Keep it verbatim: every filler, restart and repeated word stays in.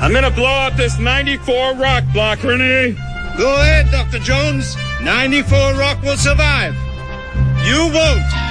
I'm gonna blow up this ninety-four rock block, Renee. Go ahead, Doctor Jones. ninety-four rock will survive. You won't.